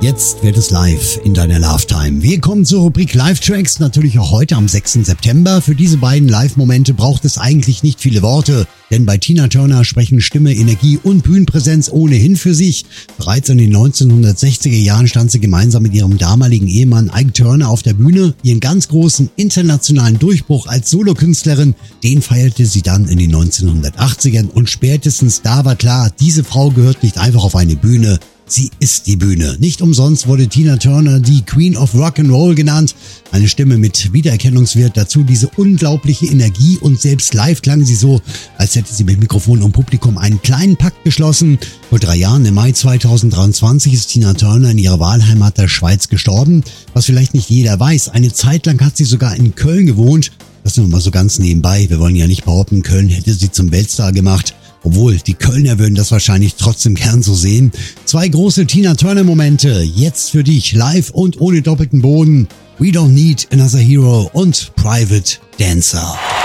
Jetzt wird es live in deiner Love-Time. Wir kommen zur Rubrik Live-Tracks, natürlich auch heute am 6. September. Für diese beiden Live-Momente braucht es eigentlich nicht viele Worte, denn bei Tina Turner sprechen Stimme, Energie und Bühnenpräsenz ohnehin für sich. Bereits in den 1960er Jahren stand sie gemeinsam mit ihrem damaligen Ehemann Ike Turner auf der Bühne. Ihren ganz großen internationalen Durchbruch als Solokünstlerin, den feierte sie dann in den 1980ern und spätestens da war klar, diese Frau gehört nicht einfach auf eine Bühne. Sie ist die Bühne. Nicht umsonst wurde Tina Turner die Queen of Rock'n'Roll genannt. Eine Stimme mit Wiedererkennungswert, dazu diese unglaubliche Energie und selbst live klang sie so, als hätte sie mit Mikrofon und Publikum einen kleinen Pakt geschlossen. Vor 3 Jahren, im Mai 2023, ist Tina Turner in ihrer Wahlheimat der Schweiz gestorben. Was vielleicht nicht jeder weiß, eine Zeit lang hat sie sogar in Köln gewohnt. Das nur mal so ganz nebenbei. Wir wollen ja nicht behaupten, Köln hätte sie zum Weltstar gemacht. Obwohl, die Kölner würden das wahrscheinlich trotzdem gern so sehen. 2 große Tina Turner Momente, jetzt für dich, live und ohne doppelten Boden. We Don't Need Another Hero und Private Dancer.